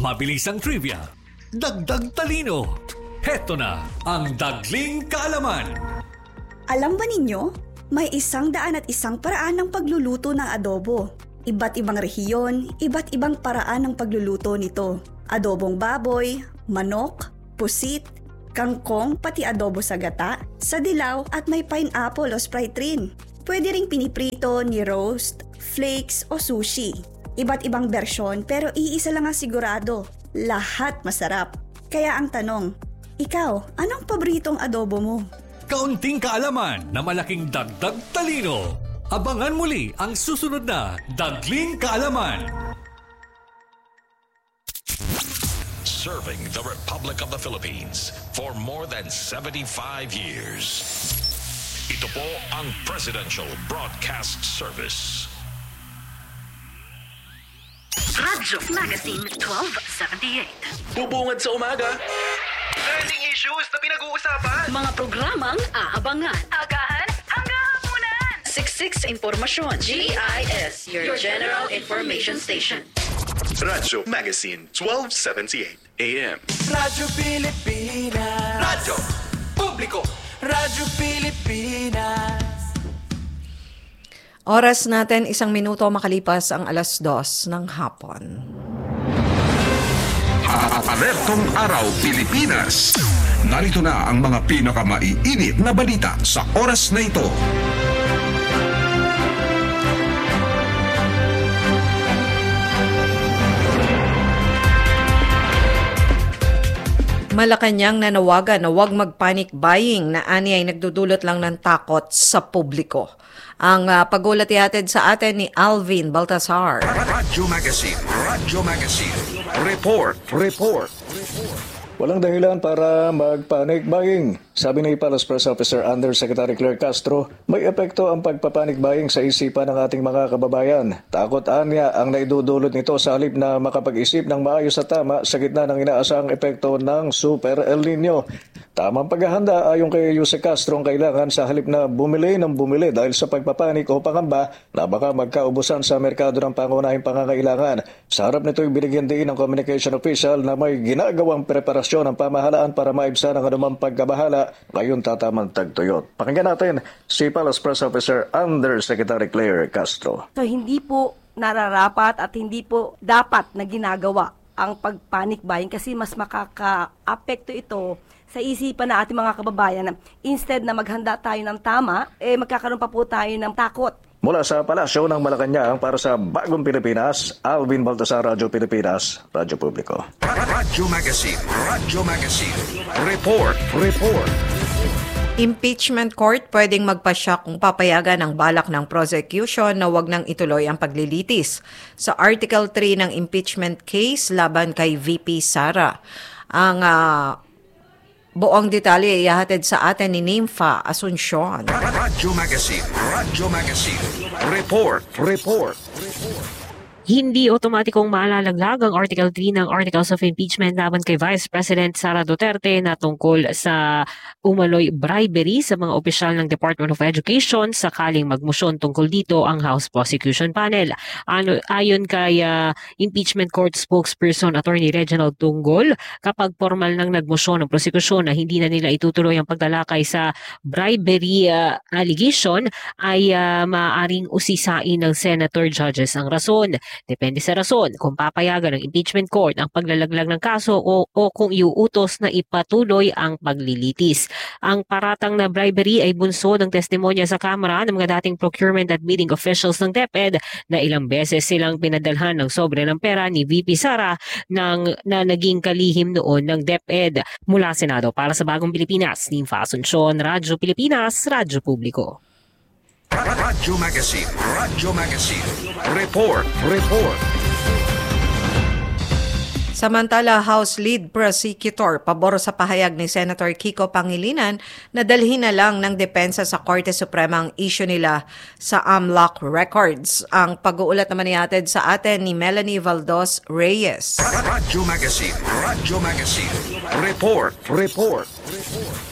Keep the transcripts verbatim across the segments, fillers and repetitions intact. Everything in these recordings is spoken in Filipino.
mabilisang trivia, dagdag talino. Heto na ang Dagling Kaalaman. Alam ba ninyo, may isang daan at isang paraan ng pagluluto ng adobo. Iba't ibang rehiyon, iba't ibang paraan ng pagluluto nito. Adobong baboy, manok, pusit, kangkong, pati adobo sa gata, sa dilaw at may pineapple o Sprite rin. Pwede ring piniprito, ni-roast, flakes o sushi. Iba't ibang bersyon pero iisa lang ang sigurado. Lahat masarap. Kaya ang tanong, ikaw, anong paboritong adobo mo? Kaunting kaalaman na malaking dagdag talino. Abangan muli ang susunod na Dagling Kaalaman. Serving the Republic of the Philippines for more than seventy-five years. Ito po ang Presidential Broadcast Service. Radyo Magazine twelve seventy-eight. Bubungad sa umaga. Trending issues na pinag-uusapan. Mga programang aabangan. Agahan hanggang hapunan. Siksik sa impormasyon. G I S, your, your General Information Station. Radyo Magazine twelve seventy-eight A M. Radyo Pilipinas. Radyo Publiko. Radyo Pilipinas. Oras natin isang minuto makalipas ang alas dos ng hapon. Alertong Araw Pilipinas. Narito na ang mga pinakamaiinit na balita sa oras na ito. Malacanang nanawagan na huwag mag-panic buying na ani ay nagdudulot lang ng takot sa publiko. Ang uh, pagulat ihatid sa atin ni Alvin Baltasar. Radyo Magazine, Radyo Magazine. Report, report, report. Walang dahilan para mag-panic buying. Sabi ni Palace Press Officer Undersecretary Claire Castro, may epekto ang pagpapanic buying sa isipan ng ating mga kababayan. Takot anya ang naidudulot nito sa halip na makapag-isip ng maayos at tama sa gitna ng inaasahang epekto ng Super El Nino. Tamang paghahanda ayon kay Jose Castro ang kailangan sa halip na bumili ng bumili dahil sa pagpapanik o pangamba na baka magkaubusan sa merkado ng pangunahing pangangailangan. Sa harap nito ay binigyan din ng communication official na may ginagawang preparasyon ng pamahalaan para maibsan ang anumang pagkabahala ngayon tatamang tagtuyot. Pakinggan natin si Palace Press Officer Undersecretary Claire Castro. So hindi po nararapat at hindi po dapat na ginagawa ang pag-panic buying kasi mas makaka-apekto ito sa isipan na ating mga kababayan na instead na maghanda tayo ng tama, eh magkakaroon pa po tayo ng takot. Mula sa Palasyo ng Malacanang para sa Bagong Pilipinas, Alvin Baltasar, Radyo Pilipinas, Radyo Publiko. Radyo Magazine, Radyo Magazine. Report, report. Impeachment court pwedeng magpasya kung papayagan ang balak ng prosecution na wag nang ituloy ang paglilitis sa Article three ng impeachment case laban kay V P Sara. Ang uh, buong detalye ihahatid sa atin ni Nympha Asuncion. Radyo Magazine, Radyo Magazine. Report, report, report. Hindi otomatikong maalalaglag ang Article three ng Articles of Impeachment laban kay Vice President Sara Duterte na tungkol sa umano'y bribery sa mga opisyal ng Department of Education sakaling magmusyon tungkol dito ang House Prosecution Panel. Ano, ayon kay uh, Impeachment Court Spokesperson Attorney Reginald Tunggol, kapag formal nang nagmusyon ng prosekusyon na hindi na nila itutuloy ang pagtalakay sa bribery uh, allegation ay uh, maaaring usisain ng Senator Judges ang rason. Depende sa rason kung papayagan ng impeachment court ang paglalaglag ng kaso o, o kung iuutos na ipatuloy ang paglilitis. Ang paratang na bribery ay bunso ng testimonya sa Kamara ng mga dating procurement at bidding officials ng DepEd na ilang beses silang pinadalhan ng sobre ng pera ni V P Sara ng, na naging kalihim noon ng DepEd. Mula Senado para sa Bagong Pilipinas, Nympha Asuncion, Radyo Pilipinas, Radyo Publiko. Radyo Magazine, Radyo Magazine. Report, report. Samantala, House Lead Prosecutor pabor sa pahayag ni Senator Kiko Pangilinan na dalhin na lang ng depensa sa Korte Suprema ang issue nila sa AMLAC records. Ang pag-uulat naman ihatid sa atin ni Melanie Valdos Reyes. Radyo Magazine, Radyo Magazine. Report, report, report.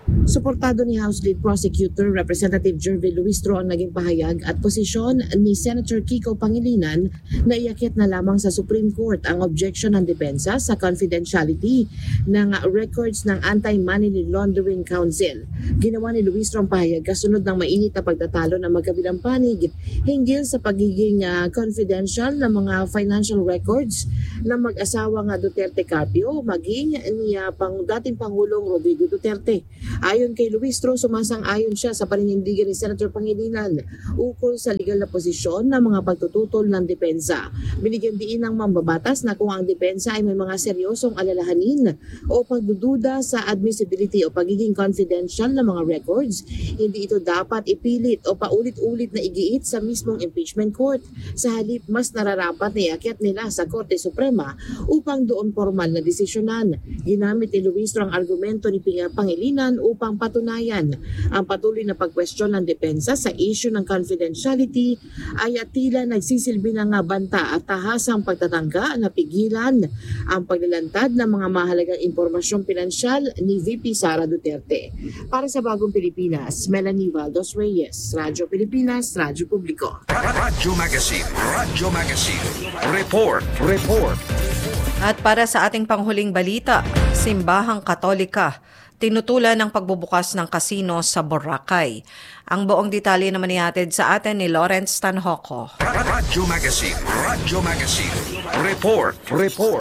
Suportado ni House Lead Prosecutor Representative Jervy Luistro ang naging pahayag at posisyon ni Senator Kiko Pangilinan na iakyat na lamang sa Supreme Court ang objection ng depensa sa confidentiality ng records ng Anti-Money Laundering Council. Ginawa ni Luistro ang pahayag kasunod ng mainit na pagtatalo ng magkabilang panig hinggil sa pagiging uh, confidential ng mga financial records ng mag-asawang Duterte Carpio maging ni uh, pang, dating Pangulong Rodrigo Duterte. Ayon kay Luistro, sumasang-ayon siya sa paninindigan ni Senator Pangilinan ukol sa legal na posisyon ng mga pagtututol ng depensa. Binigyan diin ng mambabatas na kung ang depensa ay may mga seryosong alalahanin o pagdududa sa admissibility o pagiging confidential ng mga records, hindi ito dapat ipilit o paulit-ulit na igiit sa mismong impeachment court. Sa halip, mas nararapat na iakyat nila sa Korte Suprema upang doon formal na desisyonan. Ginamit ni Luistro ang argumento ni Pangilinan upang patunayan ang patuloy na pagkwestiyon ng depensa sa issue ng confidentiality ay at tila nagsisilbi ng banta at tahasang pagtatangka na pigilan ang paglalantad ng mga mahalagang impormasyong pinansyal ni V P Sara Duterte. Para sa Bagong Pilipinas, Melanie Valdos Reyes, Radyo Pilipinas, Radyo Publiko. Radyo Magazine, Radyo Magazine. Report, report. At para sa ating panghuling balita, Simbahang Katolika tinutulan ng pagbubukas ng kasino sa Boracay. Ang buong detalye naman ihatid sa atin ni Lawrence Tanhoco. Radyo Magazine, Radyo Magazine. Report, report.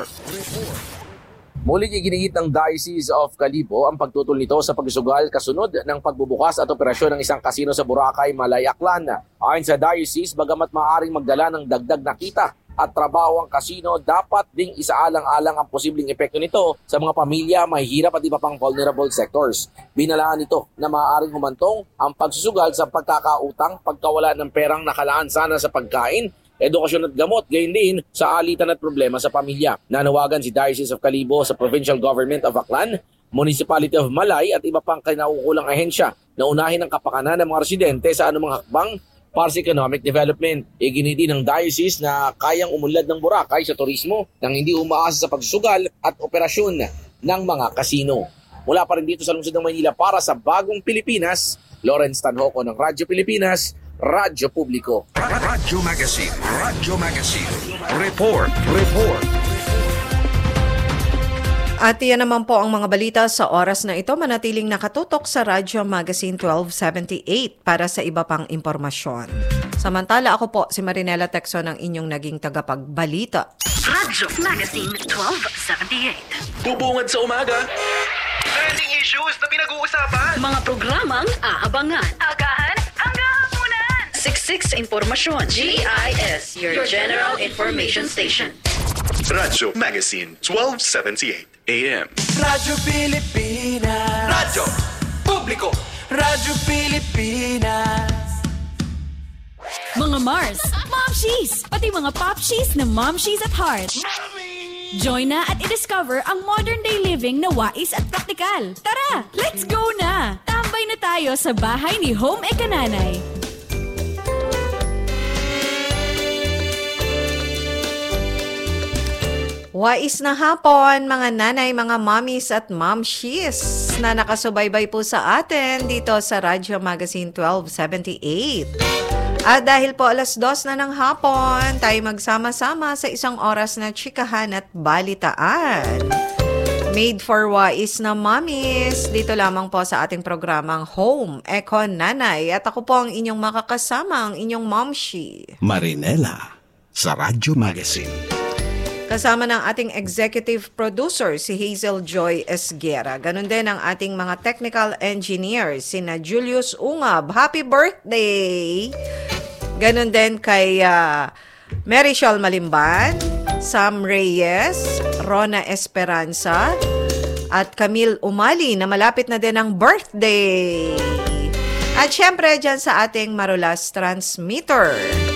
Muling iginiit ng Diocese of Calibo ang pagtutol nito sa pagsusugal kasunod ng pagbubukas at operasyon ng isang kasino sa Boracay, Malay, Aklan. Ayon sa Diocese, bagamat maaaring magdala ng dagdag na kita at trabaho ang kasino, dapat ding isaalang-alang ang posibleng epekto nito sa mga pamilya, mahihirap at iba pang vulnerable sectors. Binalaan nito na maaaring humantong ang pagsusugal sa pagkakautang, pagkawala ng perang nakalaan sana sa pagkain, edukasyon at gamot, gayon din sa alitan at problema sa pamilya. Nanawagan si Diocese of Calibo sa Provincial Government of Aklan, Municipality of Malay at iba pang kinaukulang ahensya na unahin ang kapakanan ng mga residente sa anumang hakbang para sa economic development. Iginiti ng diocese na kayang umunlad ng Boracay sa turismo nang hindi umaasa sa pagsugal at operasyon ng mga kasino. Mula pa rin dito sa lungsod ng Maynila para sa Bagong Pilipinas, Lawrence Tanhoco ng Radyo Pilipinas, Radyo Publiko. Radyo Magazine, Radyo Magazine. Report, report. At yan naman po ang mga balita sa oras na ito. Manatiling nakatutok sa Radyo Magazine twelve seventy-eight para sa iba pang impormasyon. Samantala ako po si Marinela Texon ang inyong naging tagapagbalita. Radyo Magazine twelve seventy-eight. Bubungad sa umaga. Trending issues na pinag-uusapan. Mga programang aabangan. Agahan hanggang hapunan. Siksik sa impormasyon. G I S, your General Information Station. Radyo Magazine twelve seventy-eight A M. Radyo Pilipinas. Radyo Publiko. Radyo Pilipinas. Mga Mars, Momshies, pati mga Popshies na Momshies at Heart. Join na at i-discover ang modern day living na wais at praktikal. Tara, let's go na! Tambay na tayo sa bahay ni Home Ekananay. Wais na hapon, mga nanay, mga mommies at momshies na nakasubaybay po sa atin dito sa Radyo Magazine twelve seventy-eight. At dahil po alas dos na ng hapon, tayo magsama-sama sa isang oras na chikahan at balitaan. Made for wais na mommies, dito lamang po sa ating programang Home Eko Nanay. At ako po ang inyong makakasama, ang inyong momshi. Marinela, sa Radyo Magazine. Kasama ng ating executive producer, si Hazel Joy Esguera. Ganon din ang ating mga technical engineers, sina Julius Ungab. Happy birthday! Ganon din kay uh, Mary Shawl Malimban, Sam Reyes, Rona Esperanza, at Camille Umali na malapit na din ang birthday. At syempre dyan sa ating Marulas Transmitter.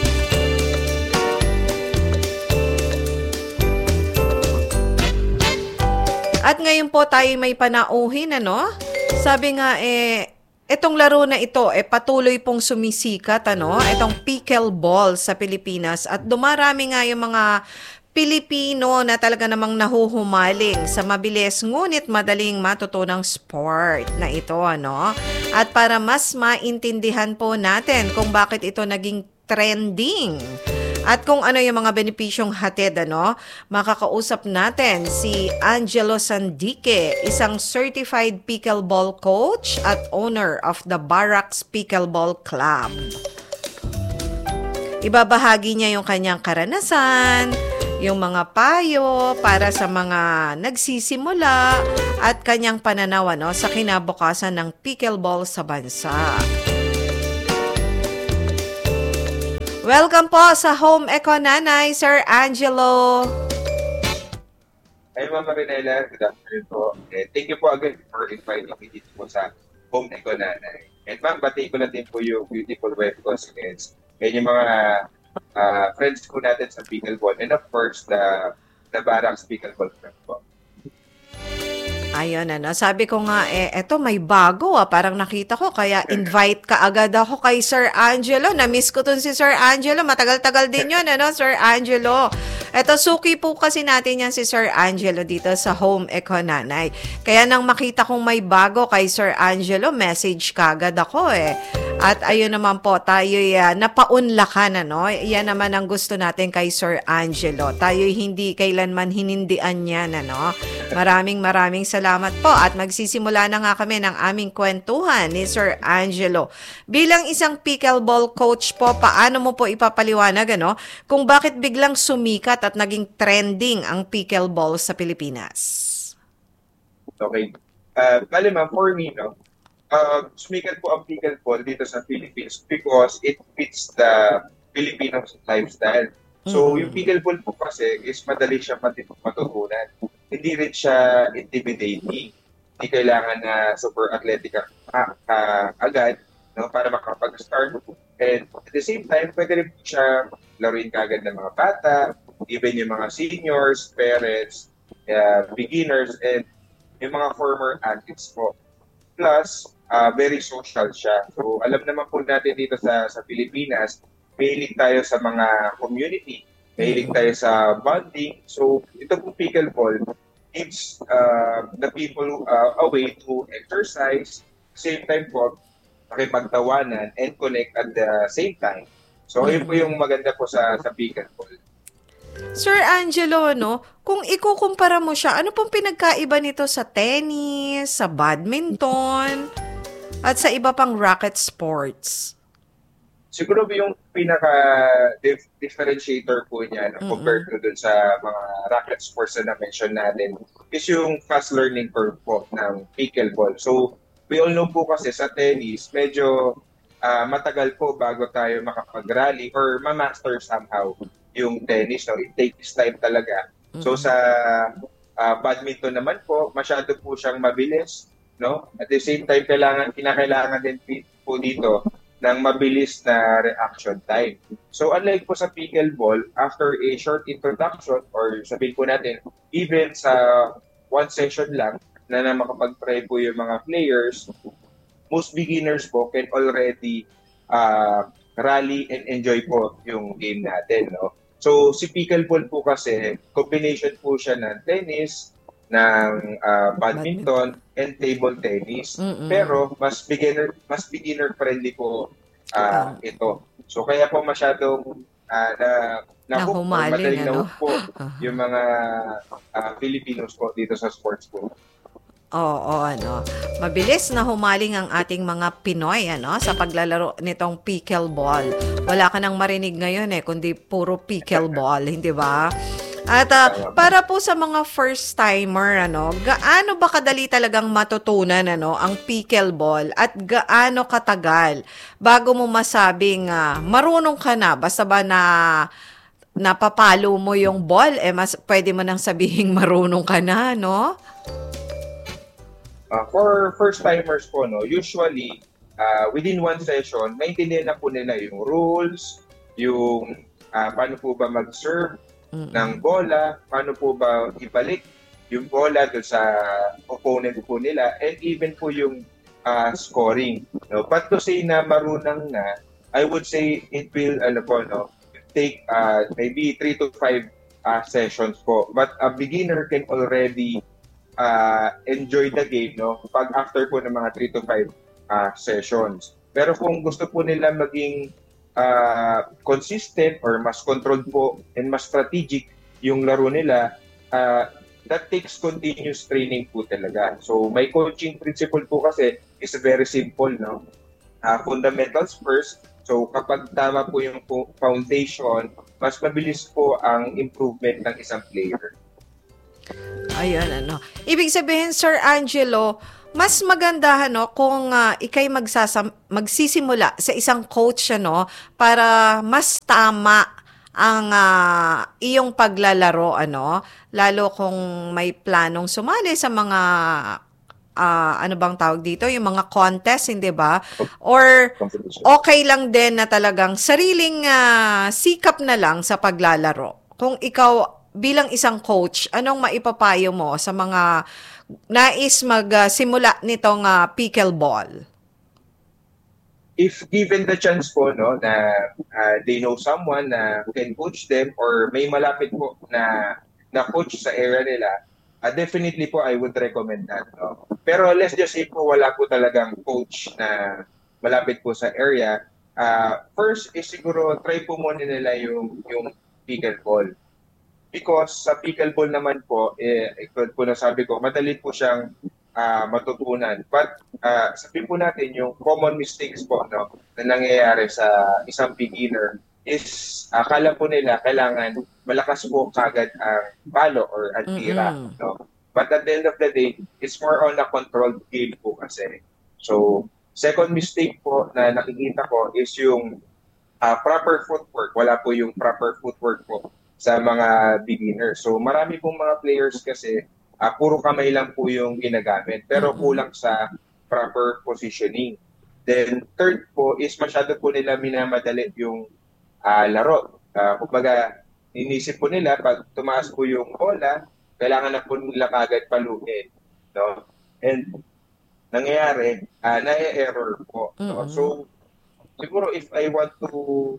At ngayon po tayo may panauhin, ano? Sabi nga, eh, itong laro na ito, eh, patuloy pong sumisikat, ano? Itong pickleball sa Pilipinas. At dumarami nga yung mga Pilipino na talaga namang nahuhumaling sa mabilis ngunit madaling matutunang sport na ito, ano? At para mas maintindihan po natin kung bakit ito naging trending at kung ano yung mga benepisyong hatid, ano, makakausap natin si Angelo Sandique, isang certified pickleball coach at owner of the Barracks Pickleball Club. Ibabahagi niya yung kanyang karanasan, yung mga payo para sa mga nagsisimula at kanyang pananaw, ano, sa kinabukasan ng pickleball sa bansa. Welcome po sa Home Eco Nanay, Sir Angelo. Hi, Ma'am Marinela. Good afternoon po. And thank you po again for inviting me dito po sa Home Eco Nanay. And ma'am, batiin ko na din po yung beautiful web cousins and yung mga uh, friends ko natin sa pickleball. And of course, the, the Barracks Pickleball Club po. Ayun, ano. Sabi ko nga, eh, eto may bago ah. Parang nakita ko, kaya invite ka agad ako kay Sir Angelo. Na-miss ko tun si Sir Angelo. Matagal-tagal din yun, ano, Sir Angelo. Eto, suki po kasi natin yan si Sir Angelo dito sa Home Eco Nanay. Kaya nang makita kong may bago kay Sir Angelo, message ka agad ako eh. At ayun naman po, tayo uh, napaunlakan, ano. Yan naman ang gusto natin kay Sir Angelo. Tayo hindi kailanman hinindian yan, ano. Maraming maraming salamat po at magsisimula na nga kami ng aming kwentuhan ni Sir Angelo. Bilang isang pickleball coach po, paano mo po ipapaliwanag, ano, kung bakit biglang sumikat at naging trending ang pickleball sa Pilipinas? Okay. Uh, bali ma'am, for me, no, uh, sumikat po ang pickleball dito sa Philippines because it fits the Filipino lifestyle. So, mm-hmm. yung pickleball po kasi is madali siya matutunan. Hindi rin siya intimidating. Hindi kailangan na super athletic ka, ka, ka agad, no, para makapag-start. And at the same time, pwede rin po siya laruin kagad ng mga bata, even yung mga seniors, parents, uh, beginners, and yung mga former athletes po. Plus, uh, very social siya. So, alam naman po natin dito sa, sa Pilipinas, mahilig tayo sa mga community. Mahilig tayo sa bonding. So, ito po pickleball gives uh, the people uh, a way to exercise, same time po, makipagtawanan and connect at the same time. So, yun po yung maganda po sa, sa pickleball. Sir Angelo, no, kung ikukumpara mo siya, ano pong pinagkaiba nito sa tennis, sa badminton, at sa iba pang racket sports? Siguro yung pinaka-differentiator po niya, no, mm-hmm. compared to dun sa mga racket sports na na-mention natin is yung fast learning curve po ng pickleball. So, we all know po kasi sa tennis, medyo uh, matagal po bago tayo makapag-rally or ma-master somehow yung tennis. No? It takes time talaga. Mm-hmm. So, sa uh, badminton naman po, masyado po siyang mabilis. No? At the same time, kailangan, kinakailangan din po dito ng mabilis na reaction time. So unlike po sa pickleball, after a short introduction or sabihin po natin, even sa one session lang na, na makapag-try po yung mga players, most beginners po can already uh, rally and enjoy po yung game natin. No? So si pickleball po kasi, combination po siya ng tennis, ng uh, badminton and table tennis. Mm-mm. Pero mas beginner mas beginner friendly po uh, ito. So kaya po masyadong uh, na nahumaling, madaling ano? po yung mga uh, Filipinos po dito sa sports po. Oo, ano. Mabilis na humaling ang ating mga Pinoy, ano, sa paglalaro nitong pickleball. Wala ka nang marinig ngayon eh, kundi puro pickleball, hindi ba? At uh, para po sa mga first timer, ano, gaano ba kadali talagang matutunan, ano, ang pickleball at gaano katagal bago mo masabing uh, marunong ka na, basta ba na napapalo mo yung ball, eh mas pwede mo nang sabihin marunong ka na, no? Uh, for first timers po, no, usually uh, within one session, maintindihan na po nila yung rules, yung uh, paano po ba mag-serve Mm-hmm. ng bola, paano po ba ibalik yung bola doon sa opponent po nila, and even po yung uh, scoring. No? But to say na marunong na, I would say it will, ano po, no, take uh, maybe three to five uh, sessions po. But a beginner can already uh, enjoy the game, no? Pag after po ng mga three to five uh, sessions. Pero kung gusto po nila maging uh, consistent or mas controlled po and mas strategic yung laro nila, uh, that takes continuous training po talaga. So, my coaching principle po kasi is very simple, no? Uh, fundamentals first. So, kapag tama po yung foundation, mas mabilis po ang improvement ng isang player. Ayun, ano. Ibig sabihin, Sir Angelo, mas maganda ano kung uh, ikay magsasam- magsisimula sa isang coach ano para mas tama ang uh, iyong paglalaro ano, lalo kung may planong sumali sa mga uh, ano bang tawag dito, yung mga contest, hindi ba? Or okay lang din na talagang sariling uh, sikap na lang sa paglalaro. Kung ikaw bilang isang coach, anong maipapayo mo sa mga nais magsimula uh, nitong uh, pickleball? If given the chance po, no, na uh, they know someone na who can coach them or may malapit po na na coach sa area nila, uh, definitely po I would recommend that. No? Pero let's just say po wala po talagang coach na malapit po sa area. Uh, first is siguro try po muna nila yung yung pickleball. Because sa pickleball naman po, eh, po na sabi ko, madali po siyang uh, matutunan. But uh, sabihin po natin, yung common mistakes po no, na nangyayari sa isang beginner is akala po nila kailangan malakas po kagad ang balo or ang tira. Mm-hmm. No? But at the end of the day, it's more on a controlled game po kasi. So, second mistake po na nakikita ko is yung uh, proper footwork. Wala po yung proper footwork po sa mga beginners. So marami pong mga players kasi uh, puro kamay lang po yung ginagamit pero kulang sa proper positioning. Then third po is masyado po nila minamadali yung uh, laro. Uh, kumbaga, inisip po nila pag tumaas po yung bola, kailangan na po nila kagad paluin. No? And nangyayari, uh, na-error po. No? So siguro if I want to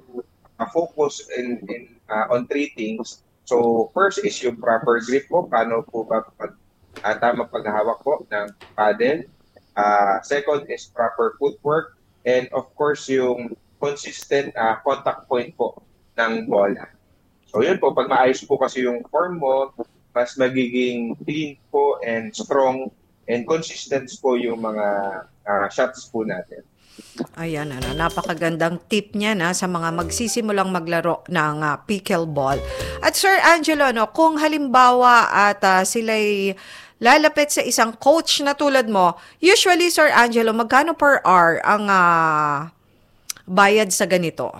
uh, focus in, in Uh, on three things. So, first is yung proper grip po. Paano po ba pag, uh, tama paghawak po ng paddle. Uh, second is proper footwork. And of course, yung consistent uh, contact point po ng bola. So, yun po. Pag maayos po kasi yung form mo, mas magiging clean po and strong and consistent po yung mga uh, shots po natin. Ayan, ano, napakagandang tip niya na sa mga magsisimulang maglaro ng uh, pickleball. At Sir Angelo, no, kung halimbawa at uh, sila'y lalapit sa isang coach na tulad mo, usually, Sir Angelo, magkano per hour ang uh, bayad sa ganito?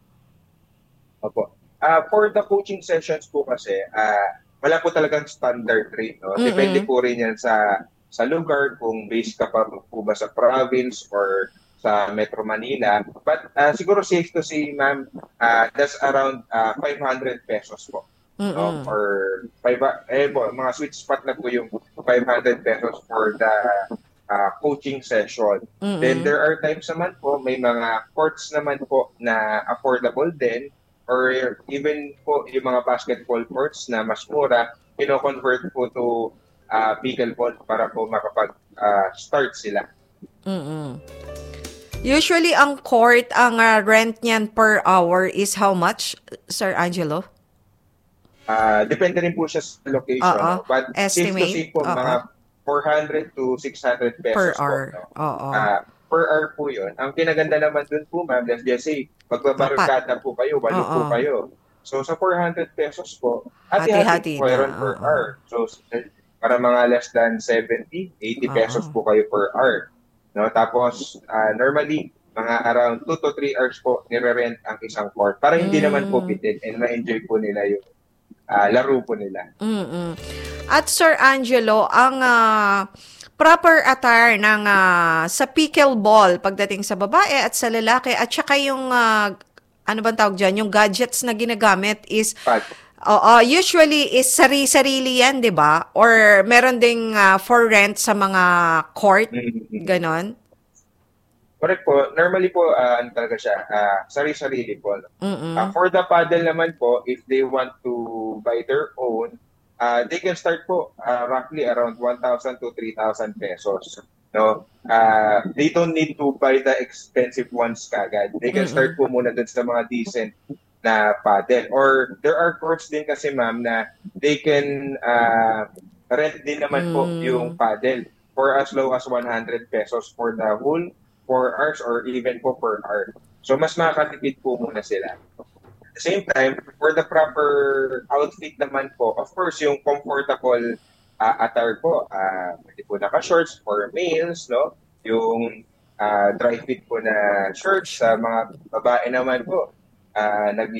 Opo. Uh, for the coaching sessions po kasi, uh, wala po talagang standard rate. No? Mm-hmm. Depende po rin yan sa, sa lugar, kung based ka pa po ba sa province or sa Metro Manila. But uh, siguro safe to say, ma'am, uh, that's around uh, five hundred pesos po. Mm-hmm. No? Or five, eh, po, mga sweet spot na po yung five hundred pesos for the uh, coaching session. Mm-hmm. Then there are times naman po, may mga courts naman po na affordable din, or even po yung mga basketball courts na mas mura, kino-convert po to uh, pickleball para po makapag-start uh, sila. Mm-hmm. Usually, ang court, ang uh, rent niyan per hour is how much, Sir Angelo? Uh, depende rin po siya sa location. Uh-uh. No? But estimate? safe to say po, Uh-uh. mga four hundred to six hundred pesos per po. hour. No? Oo. Uh, per hour po yun. Ang kinaganda naman dun po, ma'am, let's just say, magbabarkada po kayo, walo po kayo. So, sa four hundred pesos po, hati-hati po yun per hour. So, para mga less than seventy, eighty pesos po kayo per hour. No, tapos uh, normally mga around two to three hours po nire-rent ang isang court para hindi mm. naman po bitin and ma-enjoy po nila yung uh, laro po nila. Mm-mm. At Sir Angelo, ang uh, proper attire ng uh, sa pickleball pagdating sa babae at sa lalaki at saka yung uh, ano bang tawag diyan, yung gadgets na ginagamit is Pag Oo, usually is sari-sarili yan, di ba? Or meron ding uh, for rent sa mga court, ganon? Correct po. Normally po, uh, ano talaga siya, uh, sari-sarili po. No? Uh, for the paddle naman po, if they want to buy their own, uh, they can start po uh, roughly around one thousand to three thousand pesos. No? Uh, they don't need to buy the expensive ones kagad. They can start po muna dun sa mga decent na paddle. Or there are courts din kasi ma'am na they can uh, rent din naman po yung paddle for as low as one hundred pesos for the whole four hours or even po per hour. So mas makakatipid po muna sila. At the same time, for the proper outfit naman po, of course, yung comfortable uh, attire po, uh, pwede po naka-shorts for males, no? Yung uh, dry fit po na shorts sa mga babae naman po, uh, nag